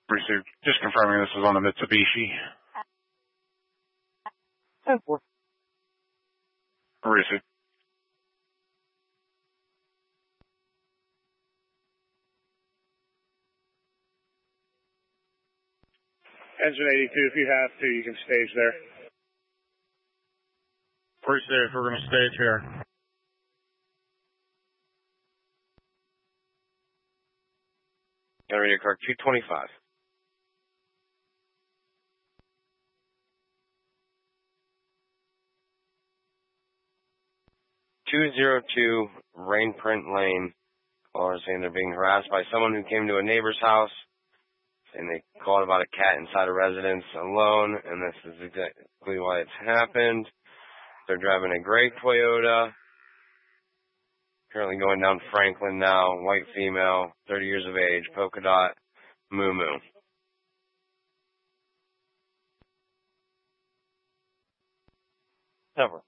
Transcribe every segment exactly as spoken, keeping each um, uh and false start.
Received. Just confirming this is on a Mitsubishi. ten four. Received. Engine eighty-two, if you have to, you can stage there. Received. We're going to stage here. Got radio car two twenty-five. two oh two Rainprint Lane. Callers saying they're being harassed by someone who came to a neighbor's house, saying they called about a cat inside a residence alone, and this is exactly why it's happened. They're driving a gray Toyota, currently going down Franklin now, white female, thirty years of age, polka dot, moo moo. Never.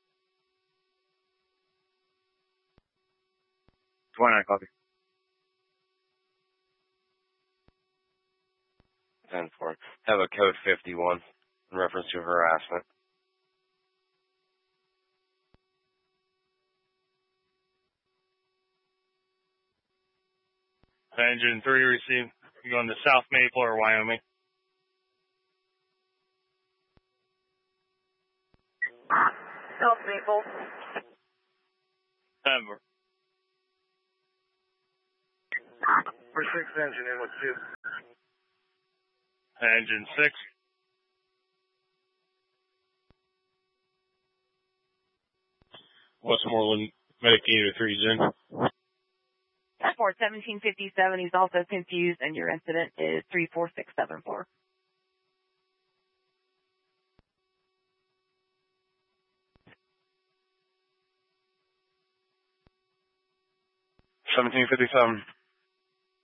twenty-nine, copy. ten four. Have a code fifty-one in reference to harassment. Engine three received. You going to South Maple or Wyoming? South Maple. Denver. For six, engine in with two. Engine six. Westmoreland Medicator three's in. For seventeen fifty-seven, he's also confused, and your incident is three four six seven four. seventeen fifty-seven.